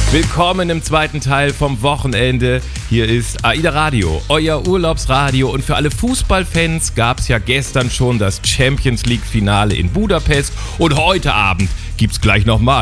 Willkommen im zweiten Teil vom Wochenende. Hier ist AIDA Radio, euer Urlaubsradio. Und für alle Fußballfans gab es ja gestern schon das Champions League Finale in Budapest. Und heute Abend gibt's gleich nochmal